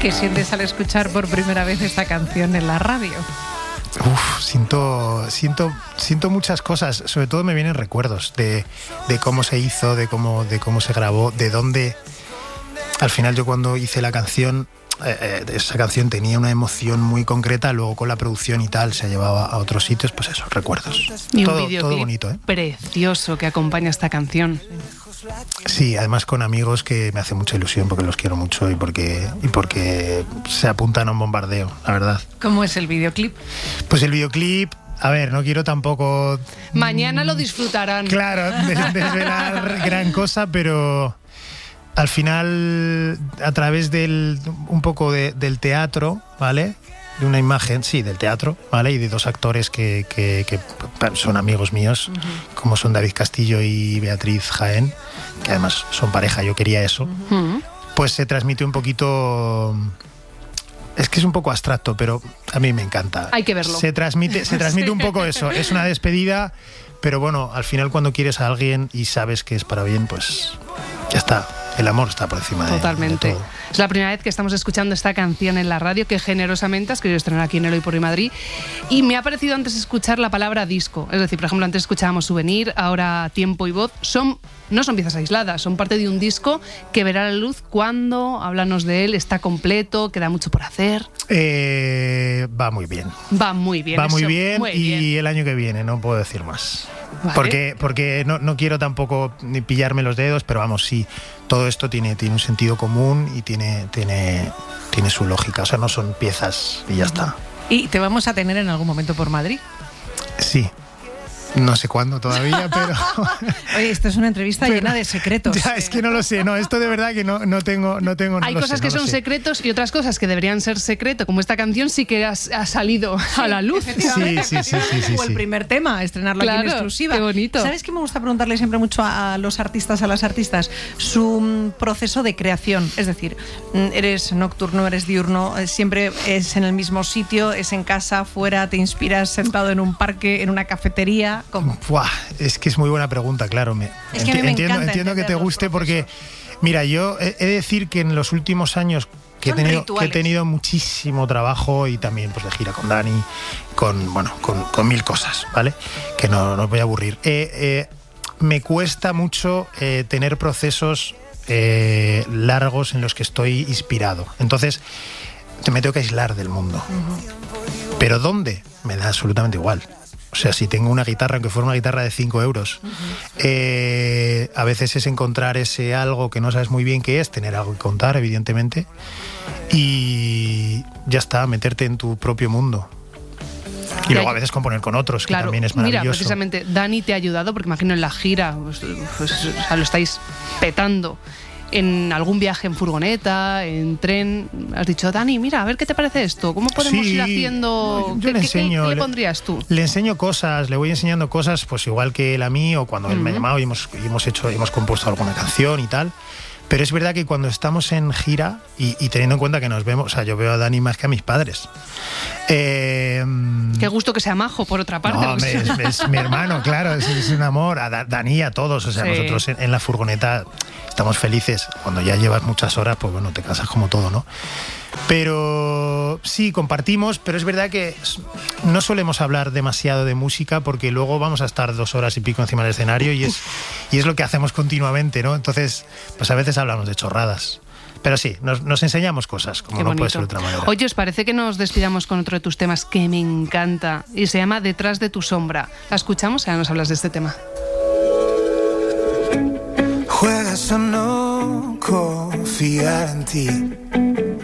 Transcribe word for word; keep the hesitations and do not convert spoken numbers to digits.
¿Qué sientes al escuchar por primera vez esta canción en la radio? Uf, siento, siento, siento muchas cosas. Sobre todo me vienen recuerdos de, de cómo se hizo, de cómo, de cómo se grabó, de dónde. Al final yo cuando hice la canción, eh, esa canción tenía una emoción muy concreta, luego con la producción y tal se llevaba a otros sitios, pues eso, recuerdos. Y todo, un videoclip todo bonito, ¿eh? Precioso que acompaña esta canción. Sí, además con amigos que me hace mucha ilusión porque los quiero mucho y porque, y porque se apuntan a un bombardeo, la verdad. ¿Cómo es el videoclip? Pues el videoclip, a ver, no quiero tampoco... Mañana lo disfrutarán. Claro, des- desvelar gran cosa, pero al final, a través del un poco de, del teatro, ¿vale? De una imagen, sí, del teatro, ¿vale? Y de dos actores que, que, que son amigos míos, uh-huh. como son David Castillo y Beatriz Jaén, que además son pareja, yo quería eso. Uh-huh. Pues se transmite un poquito... Es que es un poco abstracto, pero a mí me encanta. Hay que verlo. Se transmite, se transmite sí. un poco eso. Es una despedida, pero bueno, al final cuando quieres a alguien y sabes que es para bien, pues ya está. El amor está por encima de, Totalmente. de todo. Es la primera vez que estamos escuchando esta canción en la radio, que generosamente has querido estrenar aquí en Eloy por Hoy Madrid. Y me ha parecido antes escuchar la palabra disco. Es decir, por ejemplo, antes escuchábamos Souvenir, ahora Tiempo y Voz. Son, no son piezas aisladas, son parte de un disco que verá la luz cuando, háblanos de él, está completo, queda mucho por hacer. Eh, va muy bien. Va muy bien. Va muy eso, bien muy y bien. el año que viene, no puedo decir más. Vale. Porque, porque no, no quiero tampoco ni pillarme los dedos, pero vamos, sí, todo esto tiene, tiene un sentido común y tiene, tiene, tiene su lógica. O sea, no son piezas y ya está. ¿Y te vamos a tener en algún momento por Madrid? Sí. No sé cuándo todavía, pero... Oye, esto es una entrevista pero, llena de secretos. Ya, es que no lo sé, no, esto de verdad que no, no tengo... No tengo no Hay lo cosas sé, que no lo son sé. secretos y otras cosas que deberían ser secreto, como esta canción sí que ha, ha salido sí, a la luz. Sí, sí, sí, sí, sí, O el sí. primer tema, estrenarlo Claro, aquí en exclusiva. qué bonito. ¿Sabes qué me gusta preguntarle siempre mucho a, a los artistas, a las artistas? Su mm, proceso de creación. Es decir, mm, eres nocturno, eres diurno, eh, siempre es en el mismo sitio, es en casa, fuera, te inspiras sentado en un parque, en una cafetería. ¿Cómo? Buah, es que es muy buena pregunta, claro. Me, Es que a mí me entiendo encanta entiendo que te entender los guste procesos. porque, mira, yo he, he de decir que en los últimos años que he, Son tenido, que he rituales. tenido muchísimo trabajo y también pues de gira con Dani, con, bueno, con, con mil cosas, ¿vale? Que no, no os voy a aburrir. Eh, eh, me cuesta mucho eh, tener procesos eh, largos en los que estoy inspirado. Entonces, me tengo que aislar del mundo. Uh-huh. ¿Pero dónde? Me da absolutamente igual. O sea, si tengo una guitarra, aunque fuera una guitarra de cinco euros, uh-huh. eh, a veces es encontrar ese algo que no sabes muy bien qué es, tener algo que contar, evidentemente, y ya está, meterte en tu propio mundo. Y luego a veces componer con otros, claro, que también es maravilloso. Mira, precisamente Dani te ha ayudado, porque imagino en la gira, pues, pues, o sea, lo estáis petando. En algún viaje en furgoneta, en tren, has dicho, Dani, mira, a ver qué te parece esto, ¿cómo podemos sí, ir haciendo? yo ¿Qué, le qué, enseño, ¿Qué le le, pondrías tú? Le enseño cosas, le voy enseñando cosas, pues igual que él a mí, o cuando uh-huh. él me ha llamado y hemos, y hemos hecho, hemos compuesto alguna canción y tal. Pero es verdad que cuando estamos en gira y, y teniendo en cuenta que nos vemos, o sea, yo veo a Dani más que a mis padres. Eh, Qué gusto que sea majo, por otra parte. No, hombre, es, es mi hermano, claro, es, es un amor. A Dani y a todos, o sea, sí. Nosotros en, en la furgoneta estamos felices. Cuando ya llevas muchas horas, pues bueno, te cansas como todo, ¿no? Pero sí, compartimos, pero es verdad que no solemos hablar demasiado de música porque luego vamos a estar dos horas y pico encima del escenario y es, y es lo que hacemos continuamente, ¿no? Entonces, pues a veces hablamos de chorradas. Pero sí, nos, nos enseñamos cosas, como no puede ser de otra manera. Oye, ¿os parece que nos despidamos con otro de tus temas que me encanta? Y se llama Detrás de tu sombra. ¿La escuchamos? Ahora nos hablas de este tema. Juegas a no confiar en ti.